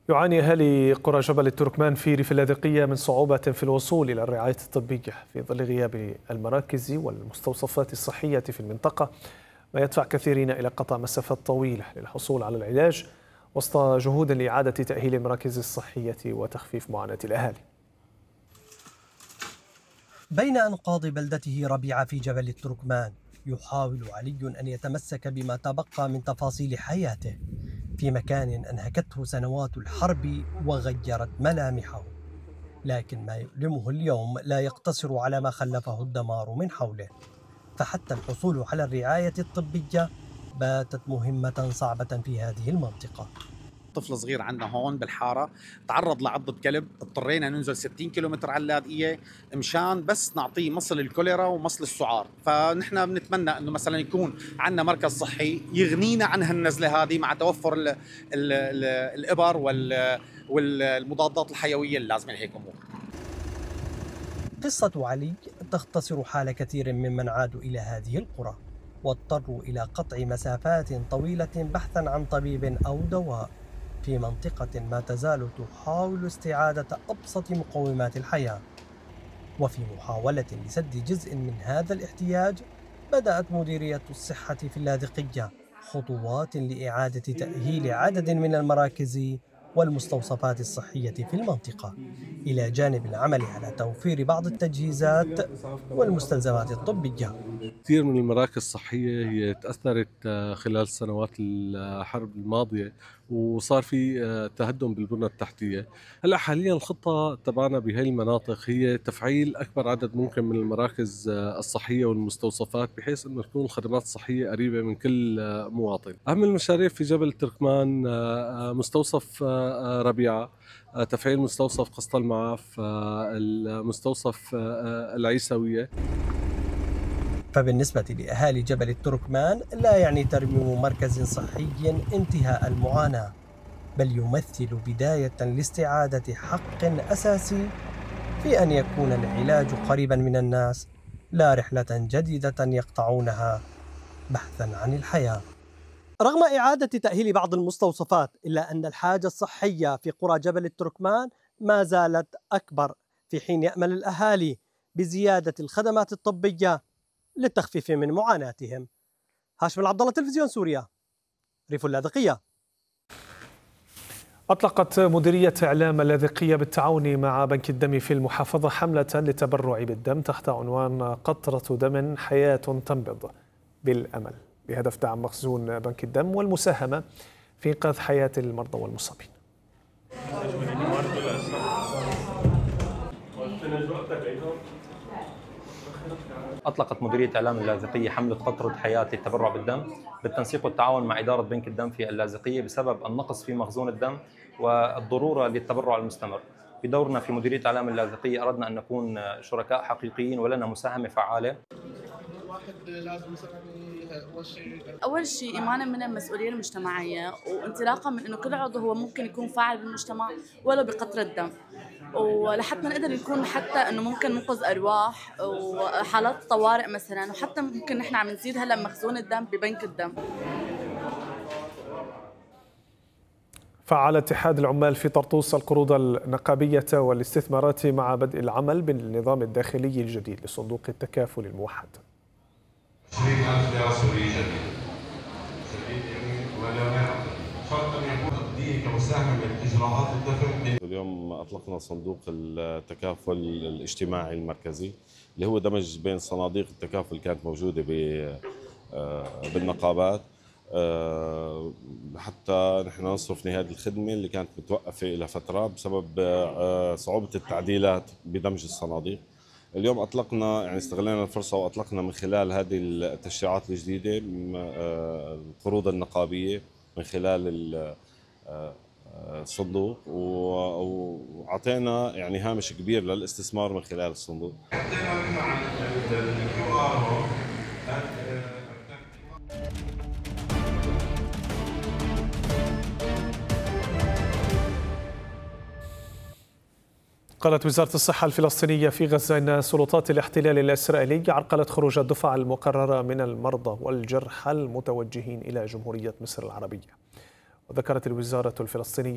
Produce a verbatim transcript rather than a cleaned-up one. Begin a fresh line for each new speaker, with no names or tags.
يعاني أهالي قرى جبل التركمان في ريف اللاذقية من صعوبة في الوصول إلى الرعاية الطبية في ظل غياب المراكز والمستوصفات الصحية في المنطقة، ما يدفع كثيرين إلى قطع مسافات طويلة للحصول على العلاج وسط جهود لإعادة تأهيل المراكز الصحية وتخفيف معاناة الأهالي.
بين أنقاض بلدته ربيعة في جبل التركمان، يحاول علي أن يتمسك بما تبقى من تفاصيل حياته في مكان أنهكته سنوات الحرب وغيرت ملامحه، لكن ما يؤلمه اليوم لا يقتصر على ما خلفه الدمار من حوله، فحتى الحصول على الرعاية الطبية باتت مهمة صعبة في هذه المنطقة.
طفل صغير عندنا هون بالحاره تعرض لعضة كلب، اضطرينا ننزل ستين كيلومتر على اللاذقيه مشان بس نعطيه مصل الكوليرا ومصل السعار. فنحن بنتمنى انه مثلا يكون عندنا مركز صحي يغنينا عن هالنزله هذه مع توفر ال ال ال الابر والمضادات الحيويه اللازمه لهيك امور.
قصة علي تختصر حال كثير ممن عادوا إلى هذه القرى واضطروا إلى قطع مسافات طويلة بحثا عن طبيب أو دواء في منطقة ما تزال تحاول استعادة أبسط مقومات الحياة. وفي محاولة لسد جزء من هذا الاحتياج، بدأت مديرية الصحة في اللاذقية خطوات لإعادة تأهيل عدد من المراكز والمستوصفات الصحية في المنطقة، إلى جانب العمل على توفير بعض التجهيزات والمستلزمات الطبية.
كثير من المراكز الصحية هي تأثرت خلال سنوات الحرب الماضية وصار في تهدم بالبنى التحتية. هلا حاليا الخطة تبعنا بهي المناطق هي تفعيل أكبر عدد ممكن من المراكز الصحية والمستوصفات بحيث أنه تكون الخدمات الصحية قريبة من كل مواطن. أهم المشاريع في جبل التركمان مستوصف ربيعة، تفعيل مستوصف قسطل معاف، المستوصف العيسوية.
فبالنسبة لأهالي جبل التركمان لا يعني ترميم مركز صحي انتهاء المعاناة، بل يمثل بداية لاستعادة حق أساسي في أن يكون العلاج قريبا من الناس، لا رحلة جديدة يقطعونها بحثا عن الحياة. رغم إعادة تأهيل بعض المستوصفات، إلا أن الحاجة الصحية في قرى جبل التركمان ما زالت أكبر، في حين يأمل الأهالي بزيادة الخدمات الطبية للتخفيف من معاناتهم. هاشم العبد الله، تلفزيون سوريا، ريف اللاذقية.
أطلقت مديرية إعلام اللاذقية بالتعاون مع بنك الدم في المحافظة حملة للتبرع بالدم تحت عنوان قطرة دم حياة تنبض بالأمل، بهدف دعم مخزون بنك الدم والمساهمة في إنقاذ حياة المرضى والمصابين.
أطلقت مديرية إعلام اللاذقية حملة قطرة حياة للتبرع بالدم بالتنسيق والتعاون مع إدارة بنك الدم في اللاذقية بسبب النقص في مخزون الدم والضرورة للتبرع المستمر. بدورنا في مديرية إعلام اللاذقية أردنا أن نكون شركاء حقيقيين ولنا مساهمة فعالة.
أول شيء إيمانا من المسؤولية المجتمعية، وانطلاقا من إنه كل عضو هو ممكن يكون فاعل بالمجتمع ولو بقطرة دم، ولحتى نقدر نكون حتى إنه ممكن ننقذ أرواح وحالات طوارئ مثلا، وحتى ممكن نحن عم نزيد هلا مخزون الدم ببنك الدم.
فعل اتحاد العمال في طرطوس القروض النقابية والاستثمارات مع بدء العمل بالنظام الداخلي الجديد لصندوق التكافل الموحد.
اليوم أطلقنا صندوق التكافل الاجتماعي المركزي اللي هو دمج بين صناديق التكافل اللي كانت موجودة بالنقابات حتى نحن نصرف نهاية الخدمة اللي كانت متوقفة إلى فترة بسبب صعوبة التعديلات بدمج الصناديق. اليوم أطلقنا يعني استغلينا الفرصة وأطلقنا من خلال هذه التشريعات الجديدة القروض النقابية من خلال الصندوق، وعطينا يعني هامش كبير للاستثمار من خلال الصندوق.
قالت وزارة الصحة الفلسطينية في غزة أن سلطات الاحتلال الإسرائيلي عرقلت خروج الدفعة المقررة من المرضى والجرحى المتوجهين إلى جمهورية مصر العربية. وذكرت الوزارة الفلسطينية